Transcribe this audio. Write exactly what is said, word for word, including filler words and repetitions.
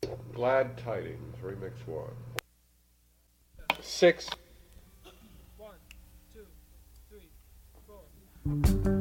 Glad Tidings, Remix one. Six. One, two, three, four.